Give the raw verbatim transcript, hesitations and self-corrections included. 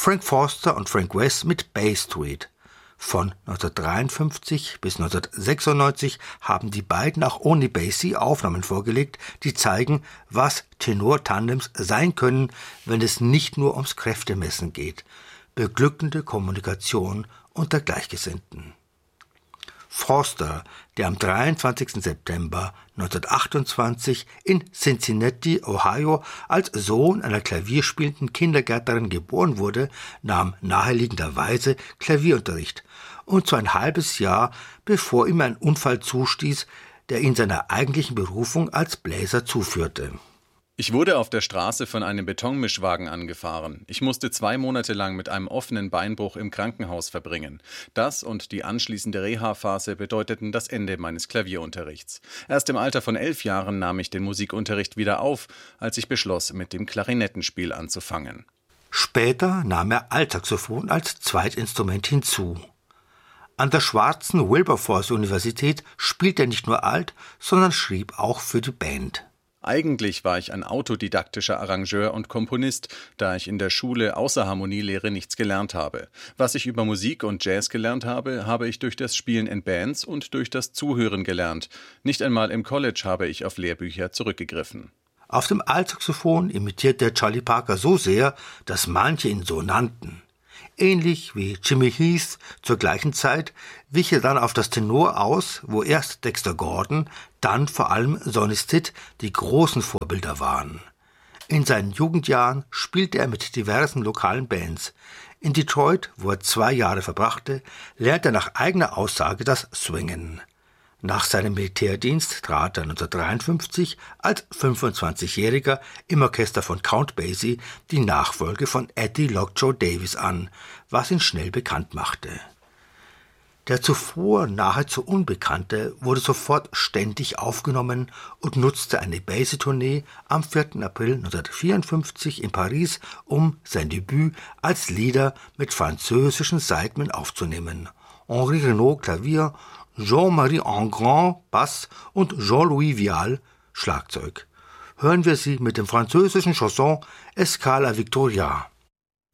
Frank Foster und Frank West mit Bay Street. Von neunzehnhundertdreiundfünfzig bis neunzehnhundertsechsundneunzig haben die beiden auch ohne Basie Aufnahmen vorgelegt, die zeigen, was Tenor-Tandems sein können, wenn es nicht nur ums Kräftemessen geht. Beglückende Kommunikation unter Gleichgesinnten. Foster, der am dreiundzwanzigsten September neunzehnhundertachtundzwanzig in Cincinnati, Ohio, als Sohn einer klavierspielenden Kindergärtnerin geboren wurde, nahm naheliegenderweise Klavierunterricht, und zwar ein halbes Jahr, bevor ihm ein Unfall zustieß, der ihn seiner eigentlichen Berufung als Bläser zuführte. Ich wurde auf der Straße von einem Betonmischwagen angefahren. Ich musste zwei Monate lang mit einem offenen Beinbruch im Krankenhaus verbringen. Das und die anschließende Reha-Phase bedeuteten das Ende meines Klavierunterrichts. Erst im Alter von elf Jahren nahm ich den Musikunterricht wieder auf, als ich beschloss, mit dem Klarinettenspiel anzufangen. Später nahm er Altsaxophon als Zweitinstrument hinzu. An der schwarzen Wilberforce-Universität spielte er nicht nur Alt, sondern schrieb auch für die Band. Eigentlich war ich ein autodidaktischer Arrangeur und Komponist, da ich in der Schule außer Harmonielehre nichts gelernt habe. Was ich über Musik und Jazz gelernt habe, habe ich durch das Spielen in Bands und durch das Zuhören gelernt. Nicht einmal im College habe ich auf Lehrbücher zurückgegriffen. Auf dem Altsaxophon imitierte er Charlie Parker so sehr, dass manche ihn so nannten. Ähnlich wie Jimmy Heath zur gleichen Zeit wich er dann auf das Tenor aus, wo erst Dexter Gordon, dann vor allem Sonny Stitt die großen Vorbilder waren. In seinen Jugendjahren spielte er mit diversen lokalen Bands. In Detroit, wo er zwei Jahre verbrachte, lernte er nach eigener Aussage das Swingen. Nach seinem Militärdienst trat er neunzehnhundertdreiundfünfzig als fünfundzwanzigjähriger im Orchester von Count Basie die Nachfolge von Eddie Lockjaw Davis an, was ihn schnell bekannt machte. Der zuvor nahezu Unbekannte wurde sofort ständig aufgenommen und nutzte eine Basie-Tournee am vierten April neunzehnhundertvierundfünfzig in Paris, um sein Debüt als Leader mit französischen Sidemen aufzunehmen. Henri Renaud Klavier, Jean-Marie Engrand Bass und Jean-Louis Vial Schlagzeug. Hören wir sie mit dem französischen Chanson Escale à Victoria.